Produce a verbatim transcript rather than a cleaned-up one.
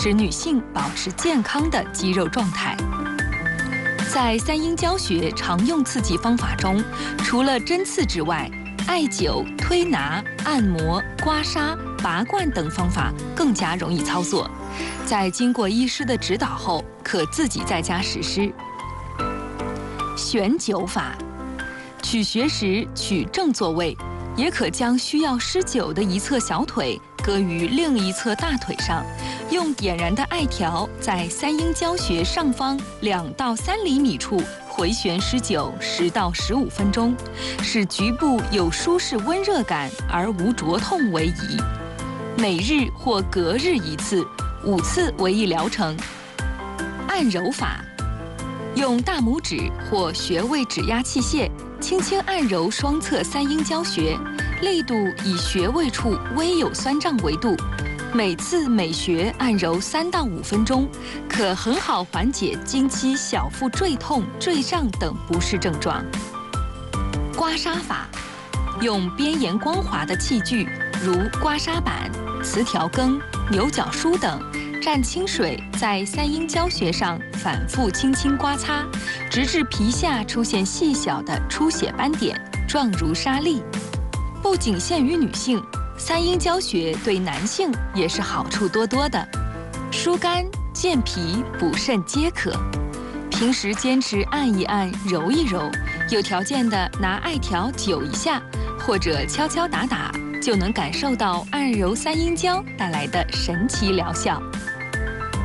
使女性保持健康的肌肉状态。在三阴交穴常用刺激方法中，除了针刺之外，艾灸、推拿、按摩、刮痧、拔罐等方法更加容易操作。在经过医师的指导后，可自己在家实施。悬灸法，取穴时取正坐位，也可将需要施灸的一侧小腿搁于另一侧大腿上，用点燃的艾条在三阴交穴上方两到三厘米处回旋施灸十到十五分钟，使局部有舒适温热感而无灼痛为宜。每日或隔日一次，五次为一疗程。按揉法，用大拇指或穴位指压器械轻轻按揉双侧三阴交穴，力度以穴位处微有酸胀为度。每次每穴按揉三到五分钟，可很好缓解经期小腹坠痛、坠胀等不适症状。刮痧法，用边沿光滑的器具，如刮痧板、磁条羹、牛角梳等，蘸清水在三阴交穴上反复轻轻刮擦，直至皮下出现细小的出血斑点，状如沙粒。不仅限于女性，三阴交穴对男性也是好处多多的，疏肝、健脾、补肾皆可。平时坚持按一按、揉一揉，有条件的拿艾条灸一下，或者敲敲打打，就能感受到按揉三阴交带来的神奇疗效。